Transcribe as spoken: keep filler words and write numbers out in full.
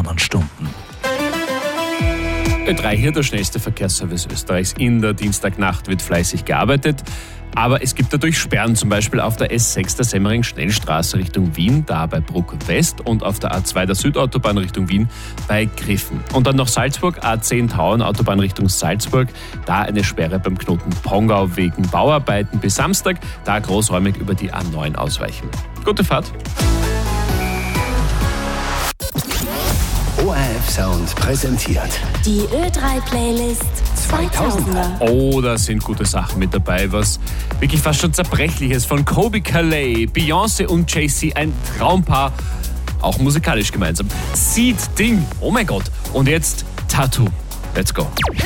kommenden Stunden. Ö drei hier, der schnellste Verkehrsservice Österreichs. In der Dienstagnacht wird fleißig gearbeitet. Aber es gibt natürlich Sperren, zum Beispiel auf der S sechs der Semmering-Schnellstraße Richtung Wien, da bei Bruck West, und auf der A zwei der Südautobahn Richtung Wien bei Griffen. Und dann noch Salzburg, A zehn Tauern, Autobahn Richtung Salzburg, da eine Sperre beim Knoten Pongau wegen Bauarbeiten bis Samstag, da großräumig über die A neun ausweichen. Gute Fahrt! O R F Sound präsentiert die Ö drei Playlist zweitausender. Oh, da sind gute Sachen mit dabei. Was wirklich fast schon Zerbrechliches von Colbie Caillat, Beyoncé und Jay-Z, ein Traumpaar, auch musikalisch gemeinsam. Seed Ding, oh mein Gott. Und jetzt Tattoo. Let's go.